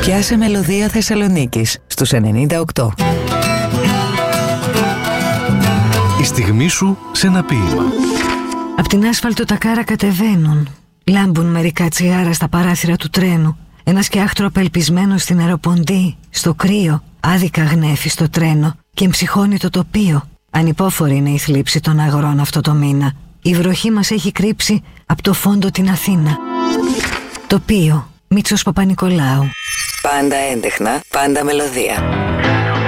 Πιάσε μελωδία Θεσσαλονίκης στους 98. Η στιγμή σου σε ένα ποίημα. Απ' την άσφαλτο τα κάρα κατεβαίνουν. Λάμπουν μερικά τσιγάρα στα παράθυρα του τρένου. Ένα σκιάχτρο απελπισμένο στην αεροποντή, στο κρύο, άδικα γνέφει στο τρένο και εμψυχώνει το τοπίο. Ανυπόφορη είναι η θλίψη των αγρών αυτό το μήνα. Η βροχή μας έχει κρύψει από το φόντο την Αθήνα. Τοπίο, Μίτσος Παπα-Νικολάου. Πάντα έντεχνα, πάντα μελωδία.